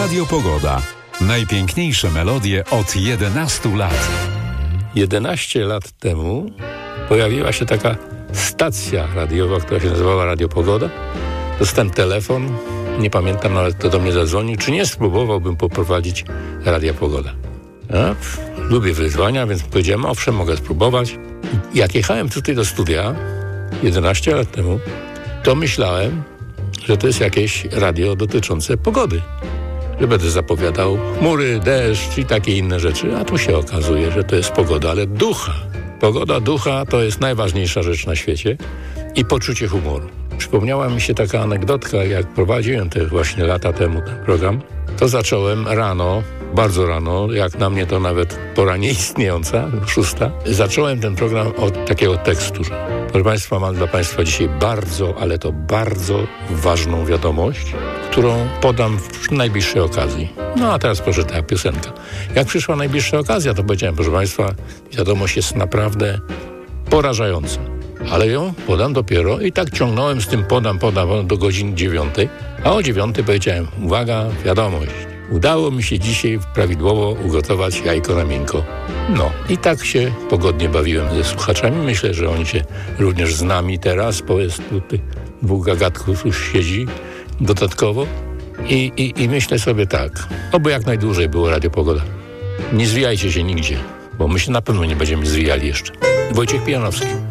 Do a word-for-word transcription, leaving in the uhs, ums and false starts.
Radio Pogoda. Najpiękniejsze melodie od jedenastu lat. jedenaście lat temu pojawiła się taka stacja radiowa, która się nazywała Radio Pogoda. Dostałem telefon, nie pamiętam nawet, kto do mnie zadzwonił, czy nie spróbowałbym poprowadzić Radia Pogoda. Ja, lubię wyzwania, więc powiedziałem, owszem, mogę spróbować. Jak jechałem tutaj do studia jedenaście lat temu, to myślałem, że to jest jakieś radio dotyczące pogody. Że będę zapowiadał chmury, deszcz i takie inne rzeczy, a tu się okazuje, że to jest pogoda, ale ducha. Pogoda ducha to jest najważniejsza rzecz na świecie i poczucie humoru. Przypomniała mi się taka anegdotka, jak prowadziłem te właśnie lata temu ten program, to zacząłem rano, bardzo rano, jak na mnie to nawet pora nieistniejąca, szósta, zacząłem ten program od takiego tekstu. Proszę Państwa, mam dla Państwa dzisiaj bardzo, ale to bardzo ważną wiadomość, którą podam w najbliższej okazji. No a teraz proszę, ta piosenka. Jak przyszła najbliższa okazja, to powiedziałem, proszę Państwa, wiadomość jest naprawdę porażająca. Ale ją podam dopiero i tak ciągnąłem z tym podam, podam do godziny dziewiątej, a o dziewiątej powiedziałem, uwaga, wiadomość. Udało mi się dzisiaj prawidłowo ugotować jajko na miękko. No i tak się pogodnie bawiłem ze słuchaczami. Myślę, że oni się również z nami teraz, bo jest tutaj dwóch gagatków już siedzi dodatkowo. I, i, i myślę sobie tak, oby jak najdłużej było Radio Pogoda. Nie zwijajcie się nigdzie, bo my się na pewno nie będziemy zwijali jeszcze. Wojciech Pijanowski.